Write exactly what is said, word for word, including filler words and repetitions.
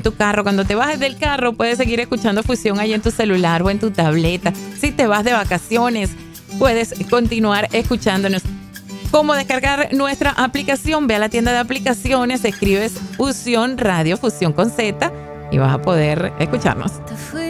tu carro. Cuando te bajes del carro, puedes seguir escuchando Fusión ahí en tu celular o en tu tableta. Si te vas de vacaciones, puedes continuar escuchándonos. ¿Cómo descargar nuestra aplicación? Ve a la tienda de aplicaciones, escribes Fusión Radio, Fusión con Z, y vas a poder escucharnos. Te fui